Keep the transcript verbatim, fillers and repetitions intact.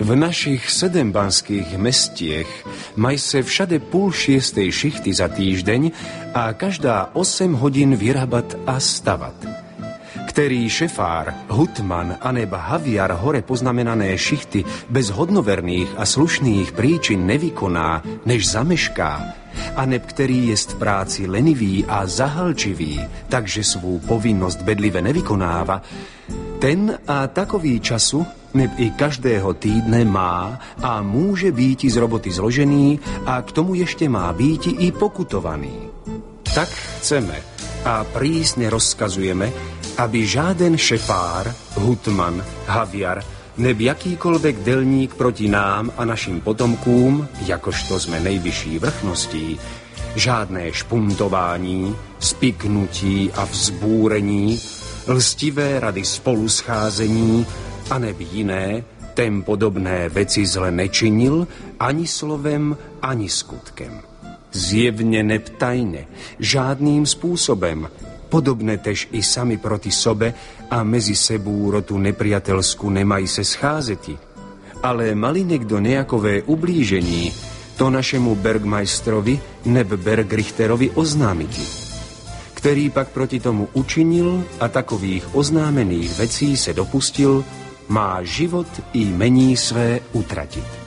V našich sedembanských mestiech maj se všade půl šiestej šichty za týždeň a každá osem hodín vyrábat a stavat. Ktorý šefár, hutman aneba haviar hore poznamenané šichty bez hodnoverných a slušných príčin nevykoná, než zamešká, aneb ktorý jest v práci lenivý a zahalčivý, takže svou povinnosť bedlive nevykonáva, ten a takový času neb i každého týdne má a môže býti z roboty zložený a k tomu ešte má býti i pokutovaný. Tak chceme a prísne rozkazujeme, aby žiaden šefár, hutman, haviar, neb jakýkoľvek delník proti nám a našim potomkům, jakožto sme nejvyšší vrchností, žádné špuntování, spiknutí a vzbúrení, lstivé rady spoluscházení, aneb jiné, tém podobné veci zle nečinil ani slovem, ani skutkem. Zjevne neptajne, žádným spôsobem, podobné tež i sami proti sobe a mezi sebou rotu nepriateľskú nemají se scházeti. Ale mali niekto nejakové ublížení, to našemu bergmajstrovi neb bergrichterovi oznámiti, ktorý pak proti tomu učinil a takových oznámených vecí se dopustil, má život i mení své utratit.